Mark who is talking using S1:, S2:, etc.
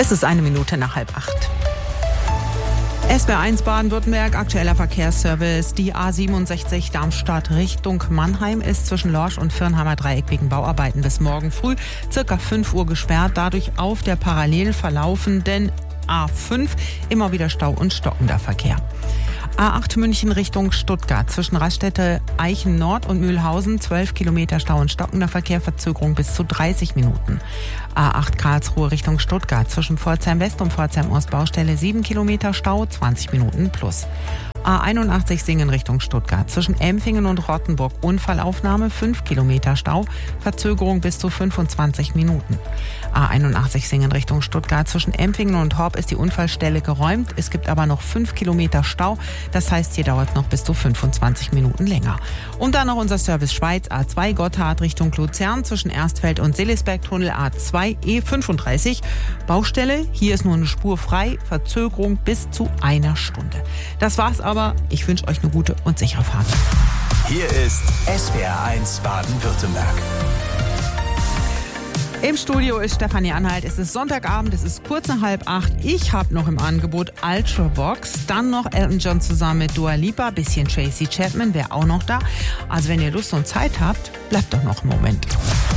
S1: Es ist 1 Minute nach 7:30. SWR1 Baden-Württemberg, aktueller Verkehrsservice. Die A67 Darmstadt Richtung Mannheim ist zwischen Lorsch und Viernheimer Dreieck wegen Bauarbeiten bis morgen früh circa 5 Uhr gesperrt. Dadurch auf der parallel verlaufenden A5 immer wieder Stau und stockender Verkehr. A8 München Richtung Stuttgart zwischen Raststätte Eichen Nord und Mühlhausen 12 Kilometer Stau und stockender Verkehr, Verzögerung bis zu 30 Minuten. A8 Karlsruhe Richtung Stuttgart zwischen Pforzheim West und Pforzheim Ost Baustelle 7 Kilometer Stau, 20 Minuten plus. A81 Singen Richtung Stuttgart zwischen Empfingen und Rottenburg Unfallaufnahme 5 Kilometer Stau, Verzögerung bis zu 25 Minuten. A81 Singen Richtung Stuttgart zwischen Empfingen und Horb ist die Unfallstelle geräumt, es gibt aber noch 5 Kilometer Stau, das heißt hier dauert es noch bis zu 25 Minuten länger. Und dann noch unser Service Schweiz, A2 Gotthard Richtung Luzern zwischen Erstfeld und Seelisberg-Tunnel A2 E35. Baustelle, hier ist nur eine Spur frei, Verzögerung bis zu 1 Stunde. Das war's aber, ich wünsche euch eine gute und sichere Fahrt.
S2: Hier ist SWR1 Baden-Württemberg.
S1: Im Studio ist Stefanie Anhalt. Es ist Sonntagabend, es ist kurz nach 7:30. Ich habe noch im Angebot Ultravox, dann noch Elton John zusammen mit Dua Lipa, bisschen Tracy Chapman, wäre auch noch da. Also wenn ihr Lust und Zeit habt, bleibt doch noch einen Moment.